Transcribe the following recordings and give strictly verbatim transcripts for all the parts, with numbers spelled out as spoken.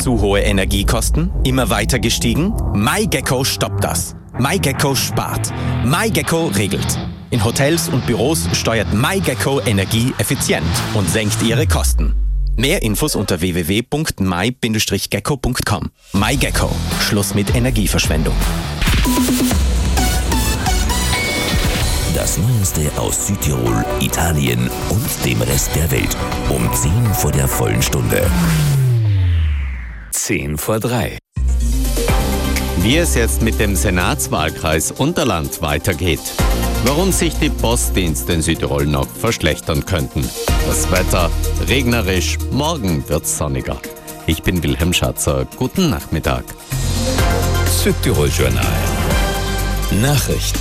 Zu hohe Energiekosten? Immer weiter gestiegen? MyGecko stoppt das. MyGecko spart. MyGecko regelt. In Hotels und Büros steuert MyGecko Energie effizient und senkt ihre Kosten. Mehr Infos unter w w w punkt my Bindestrich gecko punkt com. MyGecko. Schluss mit Energieverschwendung. Das Neueste aus Südtirol, Italien und dem Rest der Welt. Um zehn vor der vollen Stunde. Zehn vor drei. Wie es jetzt mit dem Senatswahlkreis Unterland weitergeht. Warum sich die Postdienste in Südtirol noch verschlechtern könnten. Das Wetter regnerisch, morgen wird's sonniger. Ich bin Wilhelm Schatzer. Guten Nachmittag. Südtirol Journal. Nachrichten.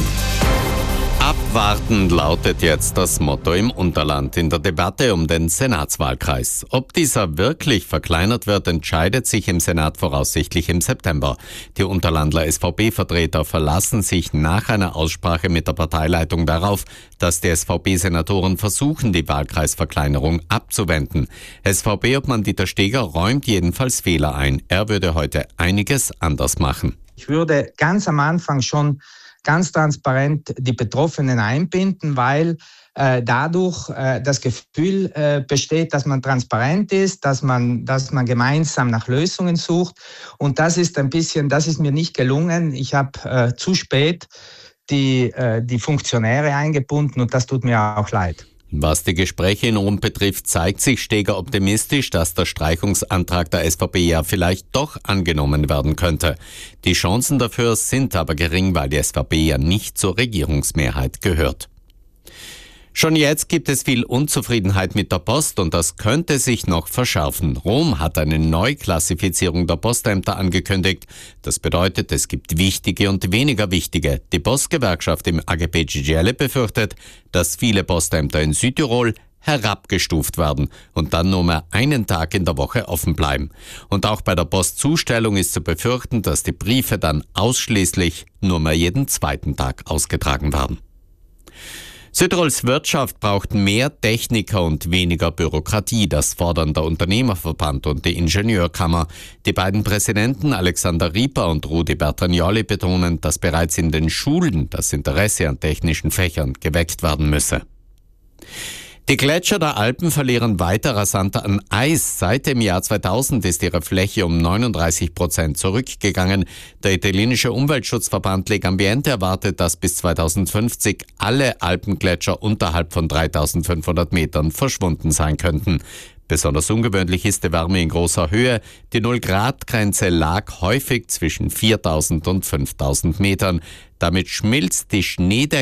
Abwarten lautet jetzt das Motto im Unterland in der Debatte um den Senatswahlkreis. Ob dieser wirklich verkleinert wird, entscheidet sich im Senat voraussichtlich im September. Die Unterlandler S V B-Vertreter verlassen sich nach einer Aussprache mit der Parteileitung darauf, dass die S V B-Senatoren versuchen, die Wahlkreisverkleinerung abzuwenden. S V B-Obmann Dieter Steger räumt jedenfalls Fehler ein. Er würde heute einiges anders machen. Ich würde ganz am Anfang schon ganz transparent die Betroffenen einbinden, weil äh, dadurch äh, das Gefühl äh, besteht, dass man transparent ist, dass man, dass man gemeinsam nach Lösungen sucht. Und das ist ein bisschen, das ist mir nicht gelungen. Ich habe äh, zu spät die, äh, die Funktionäre eingebunden und das tut mir auch leid. Was die Gespräche in Rom betrifft, zeigt sich Steger optimistisch, dass der Streichungsantrag der S V B ja vielleicht doch angenommen werden könnte. Die Chancen dafür sind aber gering, weil die S V B ja nicht zur Regierungsmehrheit gehört. Schon jetzt gibt es viel Unzufriedenheit mit der Post und das könnte sich noch verschärfen. Rom hat eine Neuklassifizierung der Postämter angekündigt. Das bedeutet, es gibt wichtige und weniger wichtige. Die Postgewerkschaft im A G P G G L befürchtet, dass viele Postämter in Südtirol herabgestuft werden und dann nur mehr einen Tag in der Woche offen bleiben. Und auch bei der Postzustellung ist zu befürchten, dass die Briefe dann ausschließlich nur mehr jeden zweiten Tag ausgetragen werden. Südtirols Wirtschaft braucht mehr Techniker und weniger Bürokratie. Das fordern der Unternehmerverband und die Ingenieurkammer. Die beiden Präsidenten Alexander Rieper und Rudi Bertagnolli betonen, dass bereits in den Schulen das Interesse an technischen Fächern geweckt werden müsse. Die Gletscher der Alpen verlieren weiter rasant an Eis. Seit dem Jahr zweitausend ist ihre Fläche um neununddreißig Prozent zurückgegangen. Der italienische Umweltschutzverband Legambiente erwartet, dass bis zweitausendfünfzig alle Alpengletscher unterhalb von dreitausendfünfhundert Metern verschwunden sein könnten. Besonders ungewöhnlich ist die Wärme in großer Höhe. Die null-Grad-Grenze lag häufig zwischen viertausend und fünftausend Metern. Damit schmilzt die Schneedecke